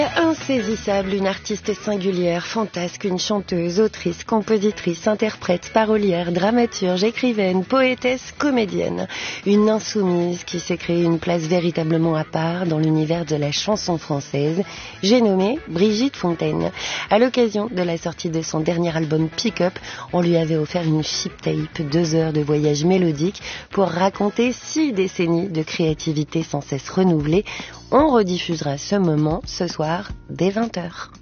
Insaisissable, une artiste singulière, fantasque, une chanteuse, autrice, compositrice, interprète, parolière, dramaturge, écrivaine, poétesse, comédienne. Une insoumise qui s'est créée une place véritablement à part dans l'univers de la chanson française. J'ai nommé Brigitte Fontaine. À l'occasion de la sortie de son dernier album Pick Up, on lui avait offert une chip tape, 2 heures de voyage mélodique pour raconter 6 décennies de créativité sans cesse renouvelée. On rediffusera ce moment ce soir dès 20h.